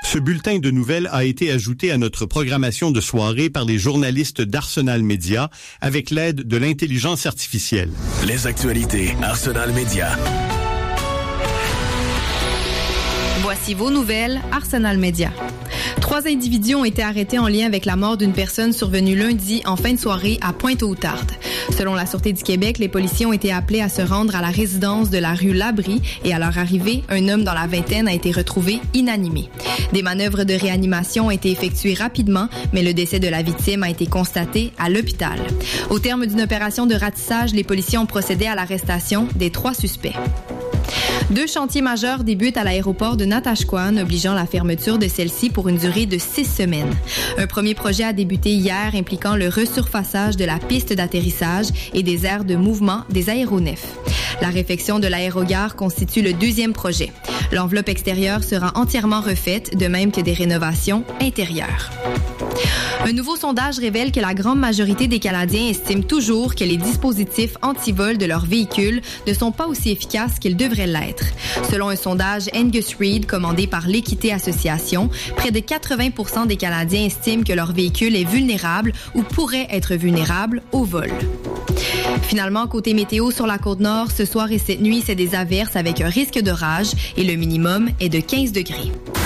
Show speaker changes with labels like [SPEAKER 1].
[SPEAKER 1] Ce bulletin de nouvelles a été ajouté à notre programmation de soirée par les journalistes d'Arsenal Média avec l'aide de l'intelligence artificielle.
[SPEAKER 2] Les actualités Arsenal Média.
[SPEAKER 3] Voici vos nouvelles, Arsenal Média. 3 individus ont été arrêtés en lien avec la mort d'une personne survenue lundi en fin de soirée à Pointe-aux-Tardes. Selon la Sûreté du Québec, les policiers ont été appelés à se rendre à la résidence de la rue Labrie et à leur arrivée, un homme dans la vingtaine a été retrouvé inanimé. Des manœuvres de réanimation ont été effectuées rapidement, mais le décès de la victime a été constaté à l'hôpital. Au terme d'une opération de ratissage, les policiers ont procédé à l'arrestation des 3 suspects. 2 chantiers majeurs débutent à l'aéroport de Natashquan, obligeant la fermeture de celle-ci pour une durée de 6 semaines. Un premier projet a débuté hier, impliquant le resurfaçage de la piste d'atterrissage et des aires de mouvement des aéronefs. La réfection de l'aérogare constitue le 2e projet. L'enveloppe extérieure sera entièrement refaite, de même que des rénovations intérieures. Un nouveau sondage révèle que la grande majorité des Canadiens estiment toujours que les dispositifs anti-vol de leurs véhicules ne sont pas aussi efficaces qu'ils devraient l'être. Selon un sondage Angus Reid commandé par l'Équité Association, près de 80% des Canadiens estiment que leur véhicule est vulnérable ou pourrait être vulnérable au vol. Finalement, côté météo sur la Côte-Nord, ce soir et cette nuit, c'est des averses avec un risque d'orage et le minimum est de 15 degrés.